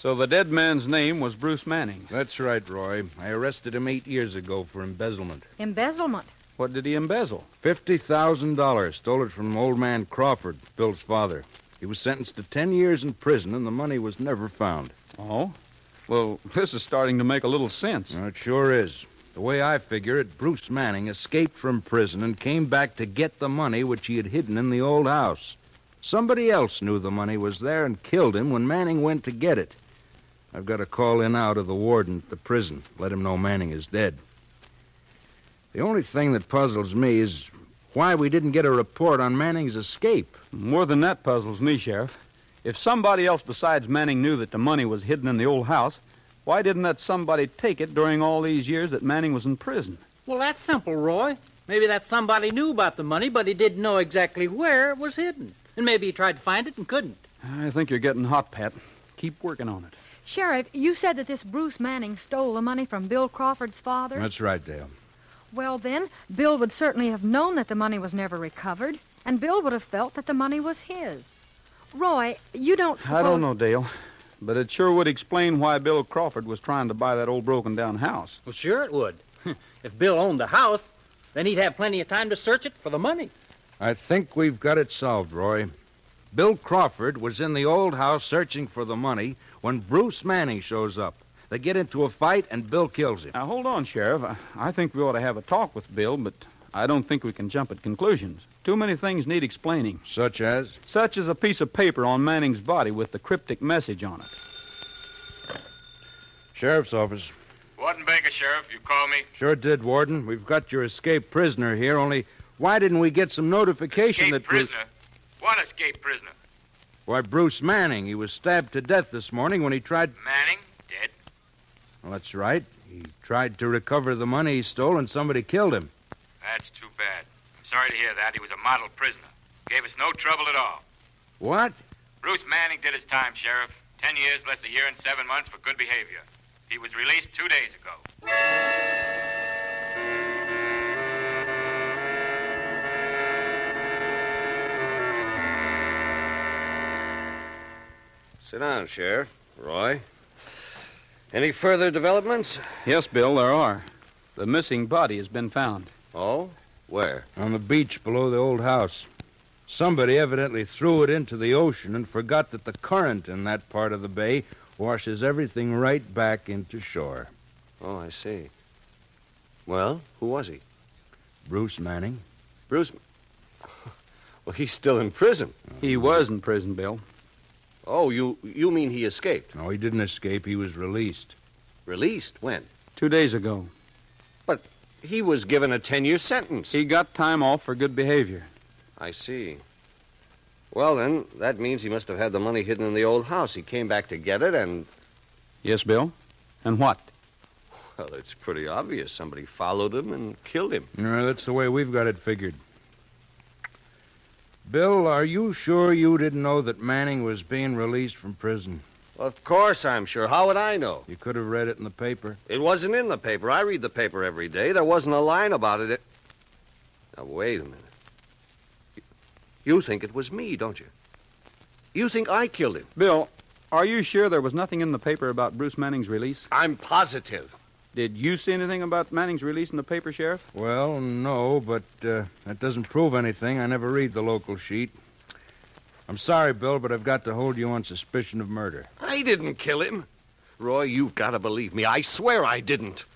So the dead man's name was Bruce Manning. That's right, Roy. I arrested him 8 years ago for embezzlement. Embezzlement? What did he embezzle? $50,000. Stole it from old man Crawford, Bill's father. He was sentenced to 10 years in prison, and the money was never found. Oh? Well, this is starting to make a little sense. It sure is. The way I figure it, Bruce Manning escaped from prison and came back to get the money which he had hidden in the old house. Somebody else knew the money was there and killed him when Manning went to get it. I've got to call in out of the warden at the prison, let him know Manning is dead. The only thing that puzzles me is why we didn't get a report on Manning's escape. More than that puzzles me, Sheriff. If somebody else besides Manning knew that the money was hidden in the old house, why didn't that somebody take it during all these years that Manning was in prison? Well, that's simple, Roy. Maybe that somebody knew about the money, but he didn't know exactly where it was hidden. And maybe he tried to find it and couldn't. I think you're getting hot, Pat. Keep working on it. Sheriff, you said that this Bruce Manning stole the money from Bill Crawford's father? That's right, Dale. Well, then, Bill would certainly have known that the money was never recovered, and Bill would have felt that the money was his. Roy, you don't suppose... I don't know, Dale. But it sure would explain why Bill Crawford was trying to buy that old broken-down house. Well, sure it would. If Bill owned the house, then he'd have plenty of time to search it for the money. I think we've got it solved, Roy. Bill Crawford was in the old house searching for the money when Bruce Manning shows up. They get into a fight, and Bill kills him. Now, hold on, Sheriff. I think we ought to have a talk with Bill, but I don't think we can jump at conclusions. Too many things need explaining. Such as? Such as a piece of paper on Manning's body with the cryptic message on it. Sheriff's office. Warden Baker, Sheriff. You call me? Sure did, Warden. We've got your escaped prisoner here, only why didn't we get some notification Escaped that... Bruce... prisoner? What escaped prisoner? Why, Bruce Manning. He was stabbed to death this morning when he tried... Manning? Dead? Well, that's right. He tried to recover the money he stole, and somebody killed him. That's too bad. I'm sorry to hear that. He was a model prisoner. Gave us no trouble at all. What? Bruce Manning did his time, Sheriff. 10 years, less a year and 7 months for good behavior. He was released 2 days ago. Sit down, Sheriff. Roy. Any further developments? Yes, Bill, there are. The missing body has been found. Oh? Where? On the beach below the old house. Somebody evidently threw it into the ocean and forgot that the current in that part of the bay washes everything right back into shore. Oh, I see. Well, who was he? Bruce Manning. Bruce... Well, he's still in prison. He was in prison, Bill. Oh, you mean he escaped? No, he didn't escape. He was released. Released? When? 2 days ago. But he was given a 10-year sentence. He got time off for good behavior. I see. Well, then, that means he must have had the money hidden in the old house. He came back to get it and... Yes, Bill? And what? Well, it's pretty obvious. Somebody followed him and killed him. No, that's the way we've got it figured. Bill, are you sure you didn't know that Manning was being released from prison? Of course I'm sure. How would I know? You could have read it in the paper. It wasn't in the paper. I read the paper every day. There wasn't a line about it. Now, wait a minute. You think it was me, don't you? You think I killed him? Bill, are you sure there was nothing in the paper about Bruce Manning's release? I'm positive. Did you see anything about Manning's release in the paper, Sheriff? Well, no, but that doesn't prove anything. I never read the local sheet. I'm sorry, Bill, but I've got to hold you on suspicion of murder. I didn't kill him. Roy, you've got to believe me. I swear I didn't.